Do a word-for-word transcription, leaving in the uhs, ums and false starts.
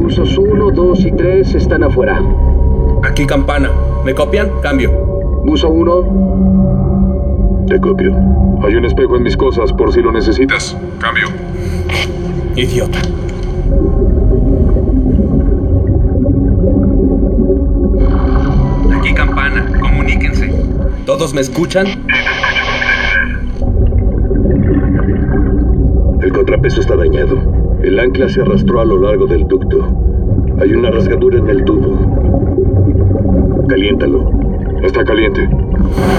Buzos uno, dos y tres están afuera. Aquí Campana. ¿Me copian? Cambio. Buzo uno. Te copio. Hay un espejo en mis cosas por si lo necesitas. Cambio. Idiota. Aquí Campana. Comuníquense. ¿Todos me escuchan? El contrapeso está dañado. El ancla se arrastró a lo largo del ducto. Hay una rasgadura en el tubo. Caliéntalo. Está caliente.